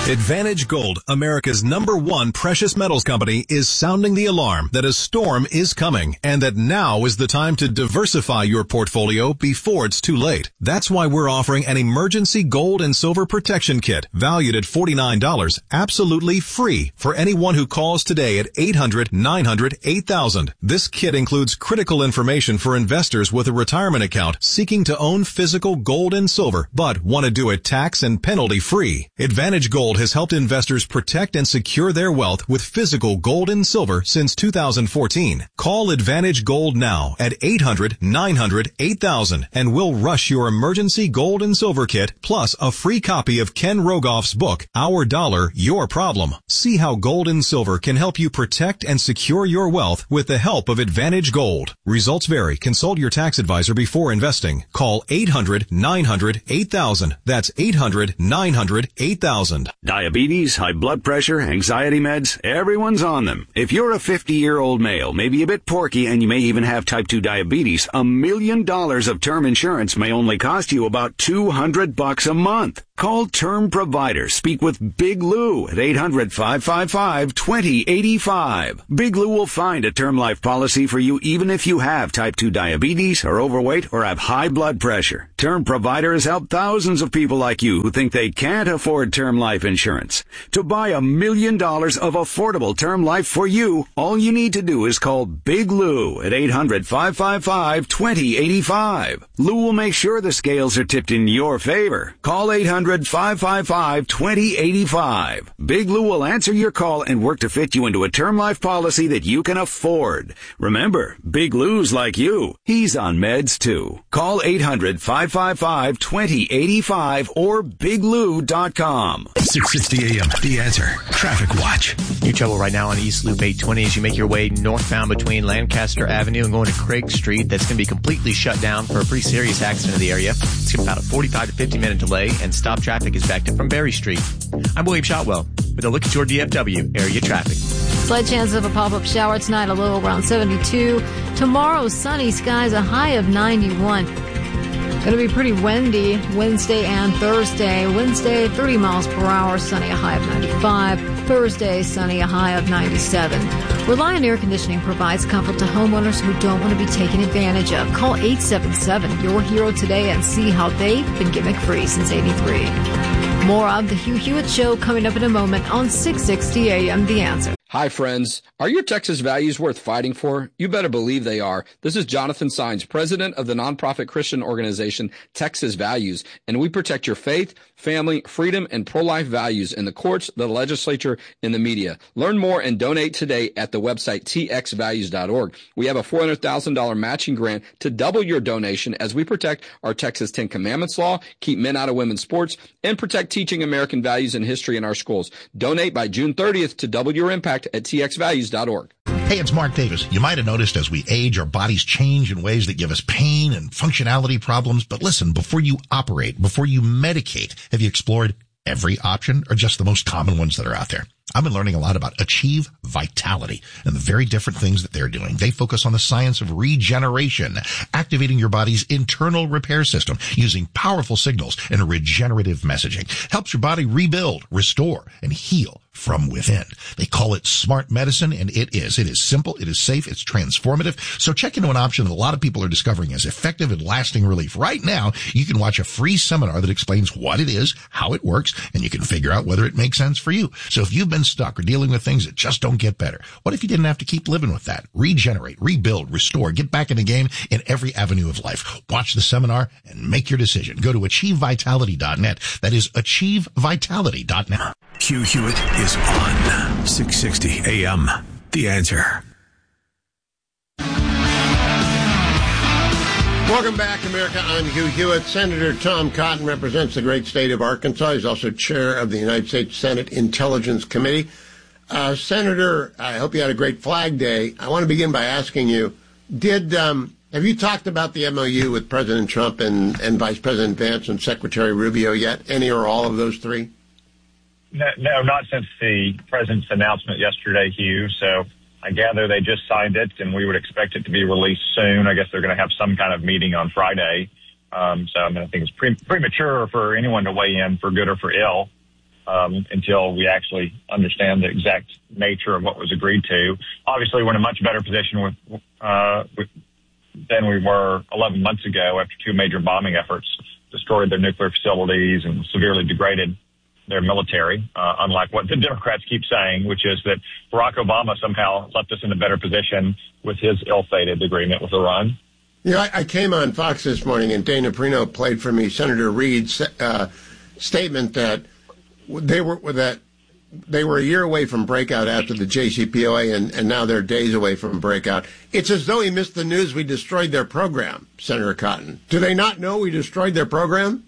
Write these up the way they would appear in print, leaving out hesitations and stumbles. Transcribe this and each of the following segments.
Advantage Gold, America's #1 precious metals company, is sounding the alarm that a storm is coming and that now is the time to diversify your portfolio before it's too late. That's why we're offering an emergency gold and silver protection kit valued at $49, absolutely free for anyone who calls today at 800-900-8000. This kit includes critical information for investors with a retirement account seeking to own physical gold and silver but want to do it tax and penalty free. Advantage Gold has helped investors protect and secure their wealth with physical gold and silver since 2014. Call Advantage Gold now at 800-900-8000 and we'll rush your emergency gold and silver kit plus a free copy of Ken Rogoff's book, Our Dollar, Your Problem. See how gold and silver can help you protect and secure your wealth with the help of Advantage Gold. Results vary. Consult your tax advisor before investing. Call 800-900-8000. That's 800-900-8000. Diabetes, high blood pressure, anxiety meds, everyone's on them. If you're a 50-year-old male, maybe a bit porky, and you may even have type 2 diabetes, $1 million of term insurance may only cost you about $200 a month. Call Term Provider. Speak with Big Lou at 800-555-2085. Big Lou will find a term life policy for you even if you have type 2 diabetes, are overweight, or have high blood pressure. Term Provider has helped thousands of people like you who think they can't afford term life insurance. To buy $1 million of affordable term life for you, all you need to do is call Big Lou at 800-555-2085. Lou will make sure the scales are tipped in your favor. Call 800-555-2085. Big Lou will answer your call and work to fit you into a term life policy that you can afford. Remember, Big Lou's like you. He's on meds too. Call 800-555-2085 or biglou.com. 660 AM, The Answer. Traffic Watch. New trouble right now on East Loop 820 as you make your way northbound between Lancaster Avenue and going to Craig Street. That's going to be completely shut down for a pretty serious accident in the area. It's about a 45 to 50 minute delay, and stop traffic is backed up from Berry Street. I'm William Shotwell with a look at your DFW area traffic. Slight chance of a pop-up shower tonight, a low around 72. Tomorrow, sunny skies, a high of 91. Going to be pretty windy Wednesday and Thursday. Wednesday, 30 miles per hour, sunny, a high of 95. Thursday, sunny, a high of 97. Reliant Air Conditioning provides comfort to homeowners who don't want to be taken advantage of. Call 877 Your Hero today and see how they've been gimmick free since 83. More of the Hugh Hewitt Show coming up in a moment on 660 AM The Answer. Hi, friends. Are your Texas values worth fighting for? You better believe they are. This is Jonathan Sines, president of the nonprofit Christian organization Texas Values, and we protect your faith, family, freedom, and pro-life values in the courts, the legislature, and the media. Learn more and donate today at the website txvalues.org. We have a $400,000 matching grant to double your donation as we protect our Texas 10 Commandments law, keep men out of women's sports, and protect teaching American values and history in our schools. Donate by June 30th to double your impact at txvalues.org. Hey, it's Mark Davis. You might have noticed as we age, our bodies change in ways that give us pain and functionality problems. But listen, before you operate, before you medicate, have you explored every option or just the most common ones that are out there? I've been learning a lot about Achieve Vitality and the very different things that they're doing. They focus on the science of regeneration, activating your body's internal repair system using powerful signals and regenerative messaging. Helps your body rebuild, restore, and heal from within. They call it smart medicine, and it is. It is simple, it is safe, it's transformative. So check into an option that a lot of people are discovering as effective and lasting relief. Right now, you can watch a free seminar that explains what it is, how it works, and you can figure out whether it makes sense for you. So if you've been stuck or dealing with things that just don't get better, what if you didn't have to keep living with that? Regenerate, rebuild, restore, get back in the game in every avenue of life. Watch the seminar and make your decision. Go to achievevitality.net. That is achievevitality.net. Hugh Hewitt is on 660 AM. The Answer. Welcome back, America. I'm Hugh Hewitt. Senator Tom Cotton represents the great state of Arkansas. He's also chair of the United States Senate Intelligence Committee. Senator, I hope you had a great Flag Day. I want to begin by asking you, have you talked about the MOU with President Trump and Vice President Vance and Secretary Rubio yet? Any or all of those three? No, not since the president's announcement yesterday, Hugh. So I gather they just signed it, and we would expect it to be released soon. I guess they're going to have some kind of meeting on Friday. I think it's premature for anyone to weigh in for good or for ill. until we actually understand the exact nature of what was agreed to. Obviously, we're in a much better position than we were 11 months ago after two major bombing efforts destroyed their nuclear facilities and severely degraded their military, unlike what the Democrats keep saying, which is that Barack Obama somehow left us in a better position with his ill-fated agreement with Iran. Yeah, I came on Fox this morning, and Dana Perino played for me Senator Reid's statement that they were a year away from breakout after the JCPOA, and now they're days away from breakout. It's as though he missed the news we destroyed their program, Senator Cotton. Do they not know we destroyed their program?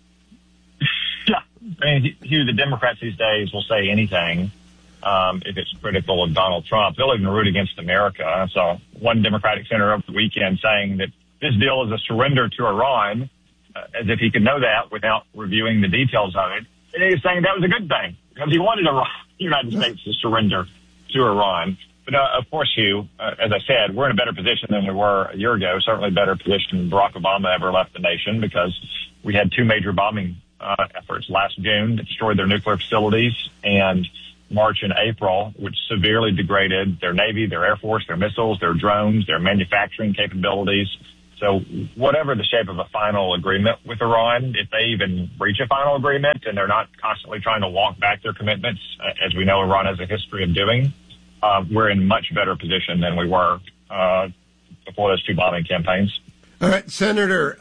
Yeah. I mean, Hugh, the Democrats these days will say anything if it's critical of Donald Trump. They'll even root against America. I saw one Democratic senator over the weekend saying that this deal is a surrender to Iran, as if he could know that without reviewing the details of it. And he was saying that was a good thing because he wanted the United States to surrender to Iran. But of course, Hugh, as I said, we're in a better position than we were a year ago, certainly better position than Barack Obama ever left the nation, because we had two major bombing efforts last June that destroyed their nuclear facilities, and March and April, which severely degraded their Navy, their Air Force, their missiles, their drones, their manufacturing capabilities. So whatever the shape of a final agreement with Iran, if they even reach a final agreement and they're not constantly trying to walk back their commitments, as we know Iran has a history of doing, we're in much better position than we were before those two bombing campaigns. All right, Senator,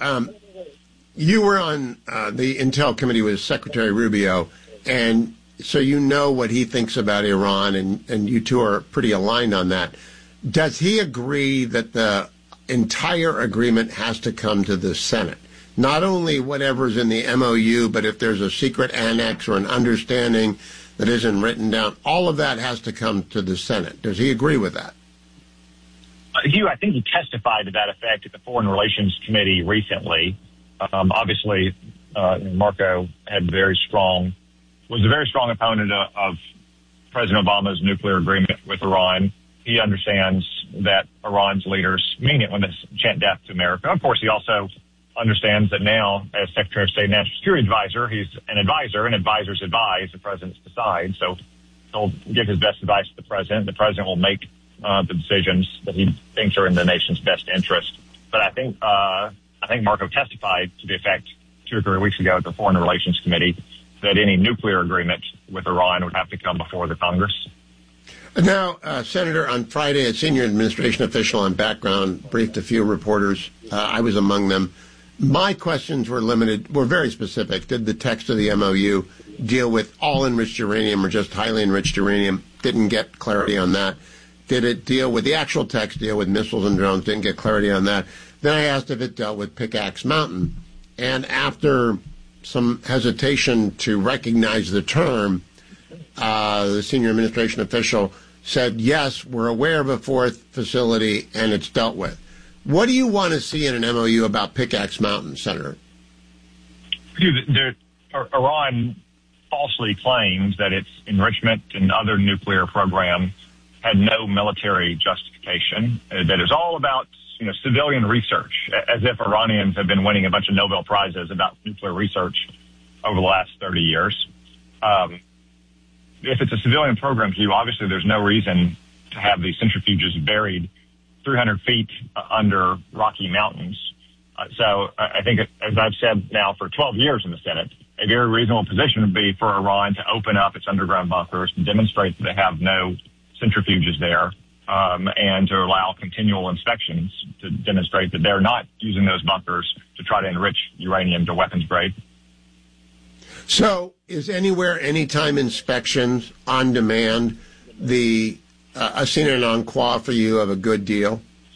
you were on the Intel Committee with Secretary Rubio, and so you know what he thinks about Iran, and you two are pretty aligned on that. Does he agree that the entire agreement has to come to the Senate? Not only whatever's in the MOU, but if there's a secret annex or an understanding that isn't written down, all of that has to come to the Senate. Does he agree with that? Hugh, I think he testified to that effect at the Foreign Relations Committee recently. Obviously, Marco was a very strong opponent of President Obama's nuclear agreement with Iran. He understands that Iran's leaders mean it when they chant death to America. Of course, he also understands that now, as Secretary of State and National Security Advisor, he's an advisor, and advisors advise, the presidents decide. So he'll give his best advice to the president. The president will make the decisions that he thinks are in the nation's best interest. But I think Marco testified to the effect 2 or 3 weeks ago at the Foreign Relations Committee that any nuclear agreement with Iran would have to come before the Congress. Now, Senator, on Friday, a senior administration official on background briefed a few reporters. I was among them. My questions were very specific. Did the text of the MOU deal with all enriched uranium or just highly enriched uranium? Didn't get clarity on that. Did it deal with the actual text, deal with missiles and drones? Didn't get clarity on that. Then I asked if it dealt with Pickaxe Mountain. And after some hesitation to recognize the term, the senior administration official said, yes, we're aware of a fourth facility and it's dealt with. What do you want to see in an MOU about Pickaxe Mountain, Senator? Iran falsely claims that its enrichment and other nuclear program had no military justification, that is all about civilian research, as if Iranians have been winning a bunch of Nobel Prizes about nuclear research over the last 30 years. If it's a civilian program, Hugh, obviously there's no reason to have these centrifuges buried 300 feet under Rocky Mountains. So I think, as I've said now for 12 years in the Senate, a very reasonable position would be for Iran to open up its underground bunkers to demonstrate that they have no centrifuges there, and to allow continual inspections to demonstrate that they're not using those bunkers to try to enrich uranium to weapons grade. So is anywhere, anytime inspections on demand a sine non qua for you of a good deal?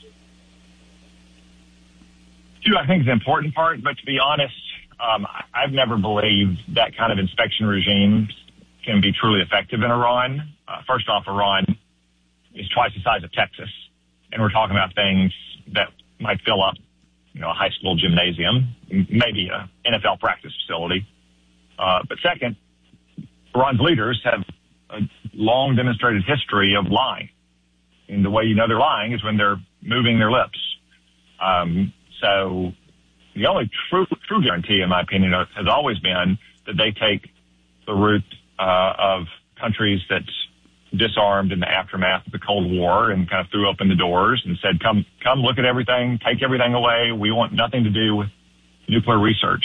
I think it's an important part, but to be honest, I've never believed that kind of inspection regime can be truly effective in Iran. First off, Iran is twice the size of Texas, and we're talking about things that might fill up, a high school gymnasium, maybe a NFL practice facility. But second, Iran's leaders have a long demonstrated history of lying. And the way you know they're lying is when they're moving their lips. So the only true guarantee, in my opinion, has always been that they take the route of countries that disarmed in the aftermath of the Cold War and kind of threw open the doors and said, come look at everything, take everything away. We want nothing to do with nuclear research.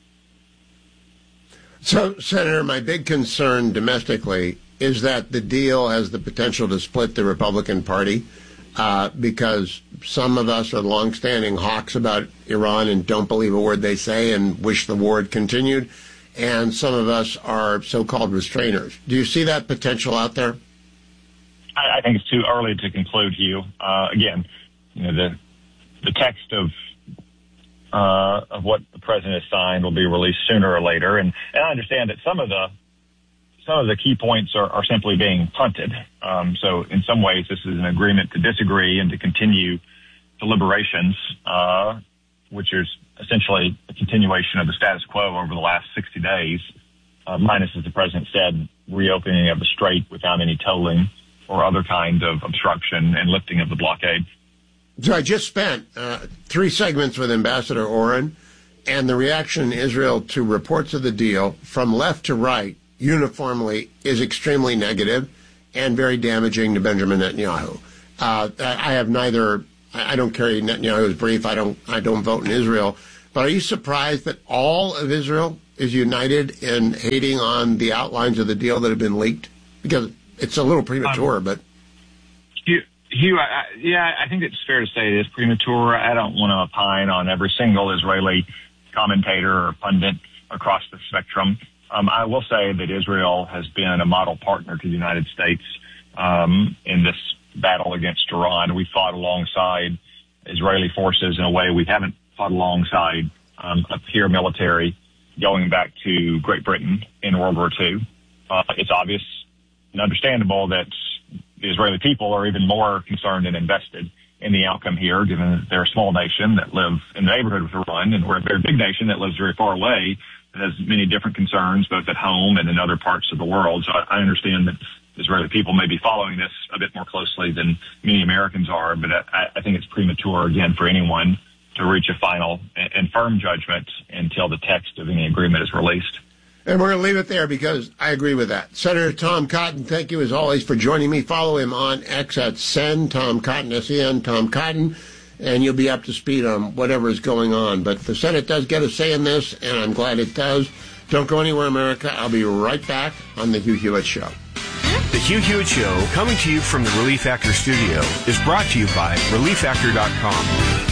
So, Senator, my big concern domestically is that the deal has the potential to split the Republican Party because some of us are longstanding hawks about Iran and don't believe a word they say and wish the war had continued, and some of us are so-called restrainers. Do you see that potential out there? I think it's too early to conclude, Hugh. Again, the text of what the president has signed will be released sooner or later, and I understand that some of the key points are simply being punted. So in some ways, this is an agreement to disagree and to continue deliberations, which is essentially a continuation of the status quo over the last 60 days, minus, as the president said, reopening of the strait without any tolling or other kind of obstruction and lifting of the blockade. So I just spent 3 segments with Ambassador Oren, and the reaction in Israel to reports of the deal from left to right uniformly is extremely negative and very damaging to Benjamin Netanyahu. I don't carry Netanyahu's brief. I don't vote in Israel. But are you surprised that all of Israel is united in hating on the outlines of the deal that have been leaked? Because it's a little premature, but... Hugh, I think it's fair to say it is premature. I don't want to opine on every single Israeli commentator or pundit across the spectrum. I will say that Israel has been a model partner to the United States in this battle against Iran. We fought alongside Israeli forces in a way we haven't fought alongside a peer military going back to Great Britain in World War II. It's obvious and understandable that the Israeli people are even more concerned and invested in the outcome here, given that they're a small nation that live in the neighborhood with Iran, and we're a very big nation that lives very far away, that has many different concerns, both at home and in other parts of the world. So I understand that Israeli people may be following this a bit more closely than many Americans are, but I think it's premature, again, for anyone to reach a final and firm judgment until the text of any agreement is released. And we're going to leave it there because I agree with that. Senator Tom Cotton, thank you as always for joining me. Follow him on X at Sen, Tom Cotton, S-E-N, Tom Cotton, and you'll be up to speed on whatever is going on. But the Senate does get a say in this, and I'm glad it does. Don't go anywhere, America. I'll be right back on The Hugh Hewitt Show. The Hugh Hewitt Show, coming to you from the Relief Factor studio, is brought to you by ReliefFactor.com.